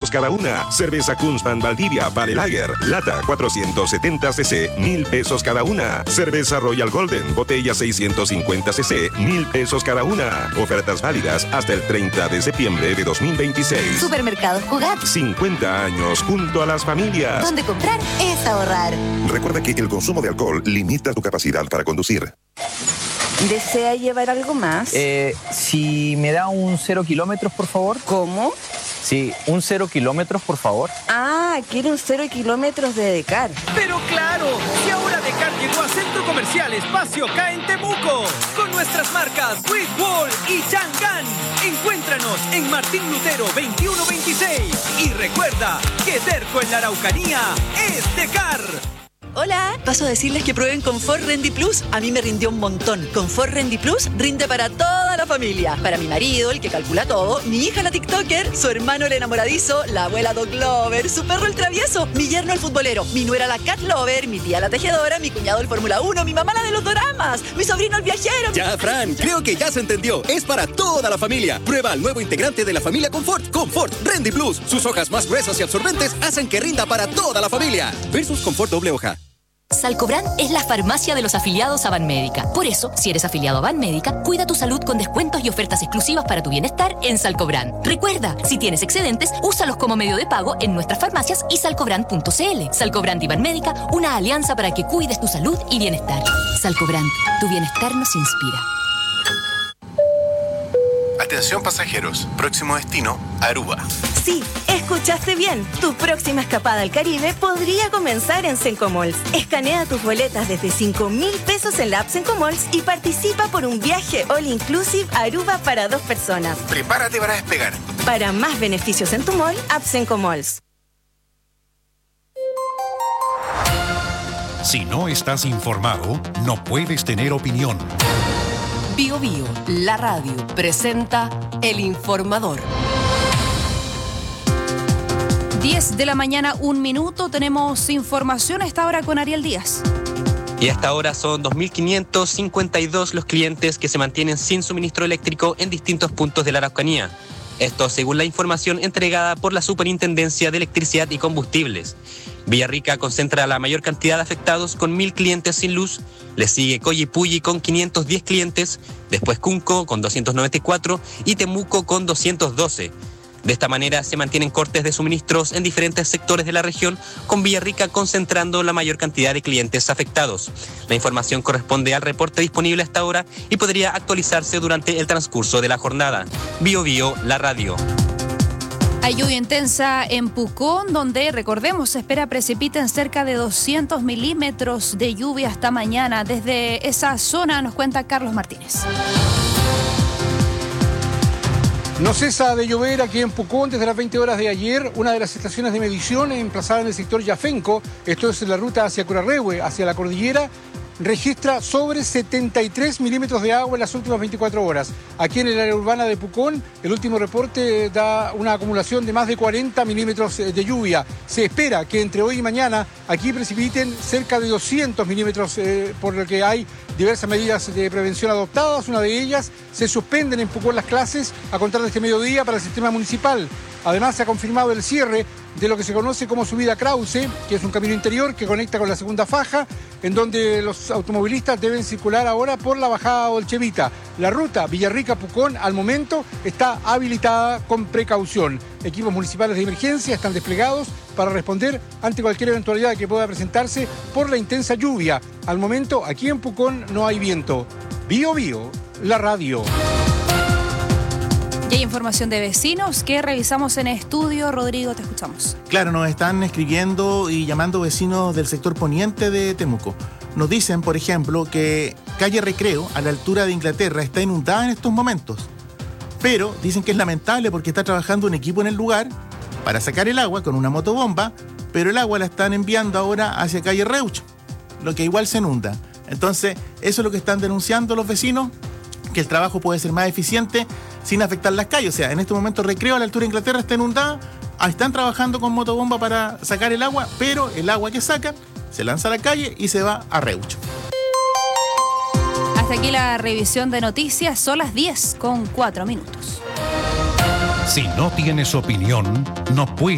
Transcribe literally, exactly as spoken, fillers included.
pesos cada una. Cerveza Kunstmann Valdivia Vale Lager, lata cuatrocientos setenta centilitros, mil pesos cada una. Cerveza Royal Golden, botella seiscientos cincuenta centilitros, mil pesos cada una. Ofertas válidas hasta el treinta de septiembre de dos mil veintiséis. Supermercados Cugat. cincuenta años junto a las familias. Donde comprar es ahorrar. Recuerda que el consumo de alcohol limita tu capacidad para conducir. ¿Desea llevar algo más? Eh, si me da un cero kilómetros, por favor. ¿Cómo? Sí, un cero kilómetros, por favor. Ah, quiere un cero kilómetros de Decar. ¡Pero claro! Si ahora Decar llegó a Centro Comercial Espacio K en Temuco, con nuestras marcas Great Wall y Chang'an. Encuéntranos en Martín Lutero veintiuno veintiséis. Y recuerda que Terco en la Araucanía es Decar. Hola, paso a decirles que prueben Confort Rendy Plus. A mí me rindió un montón. Confort Rendy Plus rinde para toda la familia. Para mi marido, el que calcula todo, mi hija la TikToker, su hermano el enamoradizo, la abuela Dog Lover, su perro el travieso, mi yerno el futbolero, mi nuera la Cat Lover, mi tía la tejedora, mi cuñado el Fórmula uno, mi mamá la de los doramas, mi sobrino el viajero. Ya, Fran, creo que ya se entendió. Es para toda la familia. Prueba el nuevo integrante de la familia Confort, Confort Rendy Plus. Sus hojas más gruesas y absorbentes hacen que rinda para toda la familia. Versus Confort doble hoja. Salcobran es la farmacia de los afiliados a Banmédica. Por eso, si eres afiliado a Banmédica, cuida tu salud con descuentos y ofertas exclusivas para tu bienestar en Salcobran. Recuerda, si tienes excedentes, úsalos como medio de pago en nuestras farmacias y salcobran punto cl. Salcobran y Banmédica, una alianza para que cuides tu salud y bienestar. Salcobran, tu bienestar nos inspira. Atención pasajeros, próximo destino, Aruba. Sí, escuchaste bien. Tu próxima escapada al Caribe podría comenzar en Sencomalls. Escanea tus boletas desde cinco mil pesos en la app Sencomalls y participa por un viaje all inclusive a Aruba para dos personas. Prepárate para despegar. Para más beneficios en tu mall, app Sencomalls. Si no estás informado, no puedes tener opinión. Bio Bio, la radio, presenta El Informador. diez de la mañana, un minuto. Tenemos información a esta hora con Ariel Díaz. Y hasta ahora son dos mil quinientos cincuenta y dos los clientes que se mantienen sin suministro eléctrico en distintos puntos de la Araucanía. Esto según la información entregada por la Superintendencia de Electricidad y Combustibles. Villarrica concentra la mayor cantidad de afectados con mil clientes sin luz. Le sigue Coyipulli con quinientos diez clientes, después Cunco con doscientos noventa y cuatro y Temuco con doscientos doce. De esta manera se mantienen cortes de suministros en diferentes sectores de la región, con Villarrica concentrando la mayor cantidad de clientes afectados. La información corresponde al reporte disponible hasta ahora y podría actualizarse durante el transcurso de la jornada. Bio Bio, la radio. Hay lluvia intensa en Pucón, donde, recordemos, se espera precipiten cerca de doscientos milímetros de lluvia hasta mañana. Desde esa zona nos cuenta Carlos Martínez. No cesa de llover aquí en Pucón desde las veinte horas de ayer. Una de las estaciones de medición emplazada en el sector Yafenco, esto es la ruta hacia Curarrehue, hacia la cordillera, registra sobre setenta y tres milímetros de agua en las últimas veinticuatro horas. Aquí en el área urbana de Pucón, el último reporte da una acumulación de más de cuarenta milímetros de lluvia. Se espera que entre hoy y mañana aquí precipiten cerca de doscientos milímetros, eh, por lo que hay diversas medidas de prevención adoptadas. Una de ellas, se suspenden en Pucón las clases a contar de este mediodía para el sistema municipal. Además, se ha confirmado el cierre de lo que se conoce como subida Krause, que es un camino interior que conecta con la segunda faja, en donde los automovilistas deben circular ahora por la bajada Olchevita. La ruta Villarrica-Pucón al momento está habilitada con precaución. Equipos municipales de emergencia están desplegados para responder ante cualquier eventualidad que pueda presentarse por la intensa lluvia. Al momento, aquí en Pucón no hay viento. Bio Bio, la radio. Y hay información de vecinos que revisamos en estudio. Rodrigo, te escuchamos. Claro, nos están escribiendo y llamando vecinos del sector poniente de Temuco. Nos dicen, por ejemplo, que calle Recreo, a la altura de Inglaterra, está inundada en estos momentos. Pero dicen que es lamentable porque está trabajando un equipo en el lugar para sacar el agua con una motobomba, pero el agua la están enviando ahora hacia calle Reuch, lo que igual se inunda. Entonces, eso es lo que están denunciando los vecinos, que el trabajo puede ser más eficiente sin afectar las calles. O sea, en este momento Recreo a la altura de Inglaterra está inundada, están trabajando con motobomba para sacar el agua, pero el agua que sacan se lanza a la calle y se va a Reucho. Hasta aquí la revisión de noticias, son las diez con cuatro minutos. Si no tienes opinión, no puedes